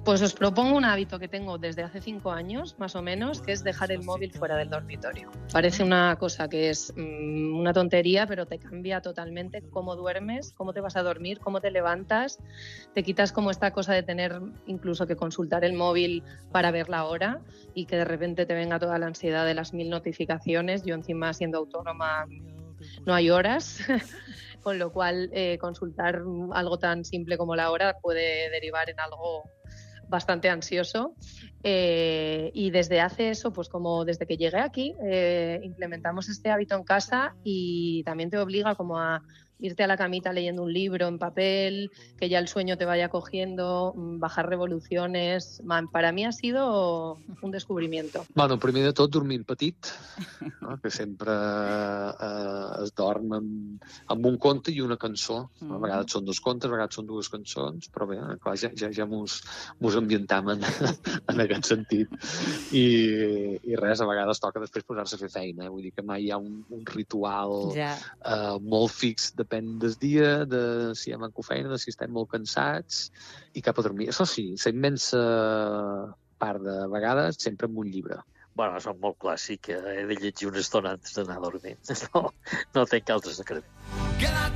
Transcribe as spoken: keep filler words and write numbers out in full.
Pues os propongo un hábito que tengo desde hace cinco años, más o menos, que es dejar el móvil fuera del dormitorio. Parece una cosa que es mmm, una tontería, pero te cambia totalmente cómo duermes, cómo te vas a dormir, cómo te levantas. Te quitas como esta cosa de tener incluso que consultar el móvil para ver la hora y que de repente te venga toda la ansiedad de las mil notificaciones. Yo encima siendo autónoma no hay horas. Con lo cual eh, consultar algo tan simple como la hora puede derivar en algo bastante ansioso. Eh, y desde hace eso, pues como desde que llegué aquí, eh, implementamos este hábito en casa y también te obliga como a irte a la camita leyendo un libro en papel, que ya el sueño te vaya cogiendo, bajar revoluciones. Man, para mí ha sido un descubrimiento. Bueno, primer de tot, dormint petit, no? Que sempre eh, es dorm amb, amb un conte i una cançó. No? A vegades són dos contes, a vegades són dues cançons, però bé, clar, ja, ja, ja mos, mos ambientam en, en aquest sentit. I, I res, a vegades toca després posar-se a fer feina. Eh? Vull dir que mai hi ha un, un ritual ja. eh, molt fix, depèn del dia, de si hem manco feina, de si estem molt cansats, i cap a dormir. Això sí, la immensa part de vegades sempre amb un llibre. Bueno, això és molt clàssic, he de llegir una estona antes d'anar a dormir. No, no tenc altre secret.